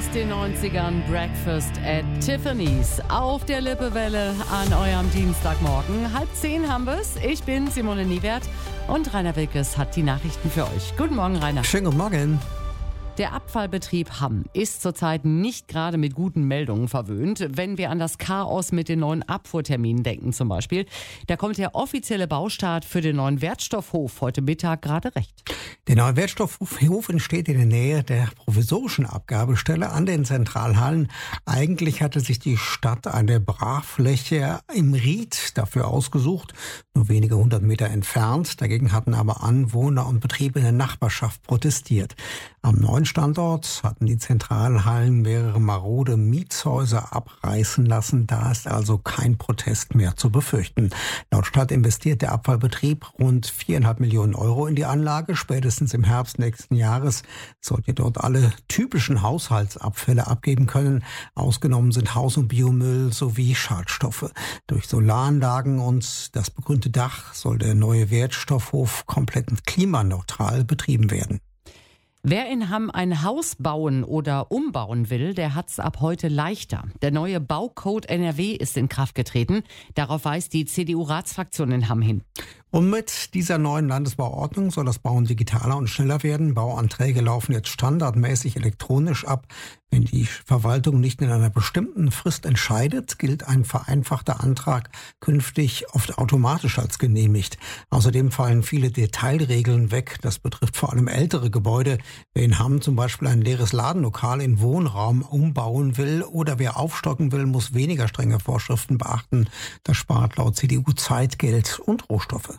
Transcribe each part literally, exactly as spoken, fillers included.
aus den neunzigern, Breakfast at Tiffany's. Auf der Lippewelle an eurem Dienstagmorgen. Halb zehn haben wir's. Ich bin Simone Niewert und Rainer Wilkes hat die Nachrichten für euch. Guten Morgen, Rainer. Schönen guten Morgen. Der Abfallbetrieb Hamm ist zurzeit nicht gerade mit guten Meldungen verwöhnt. Wenn wir an das Chaos mit den neuen Abfuhrterminen denken zum Beispiel, da kommt der offizielle Baustart für den neuen Wertstoffhof heute Mittag gerade recht. Der neue Wertstoffhof entsteht in der Nähe der provisorischen Abgabestelle an den Zentralhallen. Eigentlich hatte sich die Stadt eine Brachfläche im Ried dafür ausgesucht, nur wenige hundert Meter entfernt. Dagegen hatten aber Anwohner und Betriebe in der Nachbarschaft protestiert. Am neuen Standort hatten die Zentralhallen mehrere marode Mietshäuser abreißen lassen. Da ist also kein Protest mehr zu befürchten. Laut Stadt investiert der Abfallbetrieb rund viereinhalb Millionen Euro in die Anlage. Spätestens im Herbst nächsten Jahres sollt ihr dort alle typischen Haushaltsabfälle abgeben können. Ausgenommen sind Haus- und Biomüll sowie Schadstoffe. Durch Solaranlagen und das begrünte Dach soll der neue Wertstoffhof komplett klimaneutral betrieben werden. Wer in Hamm ein Haus bauen oder umbauen will, der hat's ab heute leichter. Der neue Baucode N R W ist in Kraft getreten. Darauf weist die C D U-Ratsfraktion in Hamm hin. Und mit dieser neuen Landesbauordnung soll das Bauen digitaler und schneller werden. Bauanträge laufen jetzt standardmäßig elektronisch ab. Wenn die Verwaltung nicht in einer bestimmten Frist entscheidet, gilt ein vereinfachter Antrag künftig oft automatisch als genehmigt. Außerdem fallen viele Detailregeln weg. Das betrifft vor allem ältere Gebäude. Wer in Hamm zum Beispiel ein leeres Ladenlokal in Wohnraum umbauen will oder wer aufstocken will, muss weniger strenge Vorschriften beachten. Das spart laut C D U Zeit, Geld und Rohstoffe.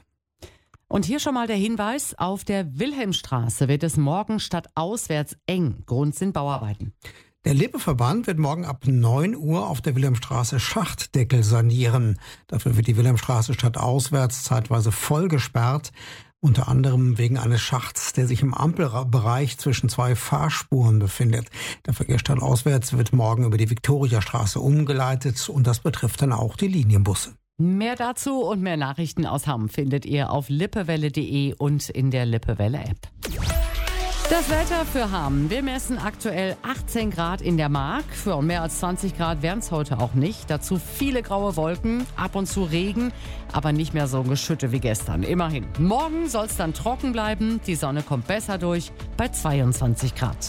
Und hier schon mal der Hinweis, auf der Wilhelmstraße wird es morgen statt auswärts eng. Grund sind Bauarbeiten. Der Lippeverband wird morgen ab neun Uhr auf der Wilhelmstraße Schachtdeckel sanieren. Dafür wird die Wilhelmstraße statt auswärts zeitweise voll gesperrt. Unter anderem wegen eines Schachts, der sich im Ampelbereich zwischen zwei Fahrspuren befindet. Der Verkehr statt auswärts wird morgen über die Viktoriastraße umgeleitet und das betrifft dann auch die Linienbusse. Mehr dazu und mehr Nachrichten aus Hamm findet ihr auf lippewelle punkt de und in der Lippewelle-App. Das Wetter für Hamm. Wir messen aktuell achtzehn Grad in der Mark. Für mehr als zwanzig Grad wären es heute auch nicht. Dazu viele graue Wolken, ab und zu Regen, aber nicht mehr so ein Geschütte wie gestern. Immerhin. Morgen soll es dann trocken bleiben. Die Sonne kommt besser durch bei zweiundzwanzig Grad.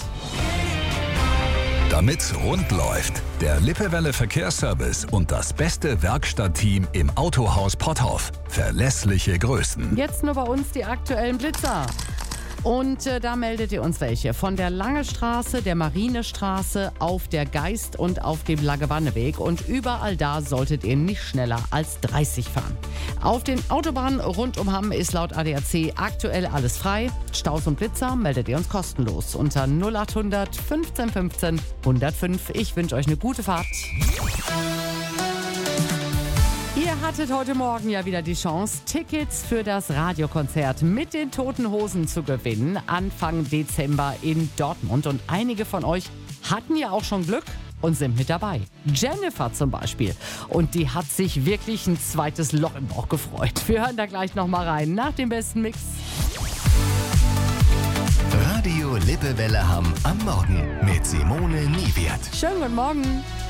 Damit's rund läuft, der Lippewelle Verkehrsservice und das beste Werkstattteam im Autohaus Potthoff. Verlässliche Größen. Jetzt nur bei uns die aktuellen Blitzer. Und äh, da meldet ihr uns welche. Von der Lange Straße, der Marinestraße, auf der Geist und auf dem Langewanneweg. Und überall da solltet ihr nicht schneller als dreißig fahren. Auf den Autobahnen rund um Hamm ist laut A D A C aktuell alles frei. Staus und Blitzer meldet ihr uns kostenlos unter null acht hundert fünfzehn fünfzehn hundertfünf. Ich wünsche euch eine gute Fahrt. Ihr hattet heute Morgen ja wieder die Chance, Tickets für das Radiokonzert mit den Toten Hosen zu gewinnen, Anfang Dezember in Dortmund. Und einige von euch hatten ja auch schon Glück und sind mit dabei. Jennifer zum Beispiel. Und die hat sich wirklich ein zweites Loch im Bauch gefreut. Wir hören da gleich noch mal rein nach dem besten Mix. Radio Lippewelle Hamm am Morgen mit Simone Niewert. Schönen guten Morgen.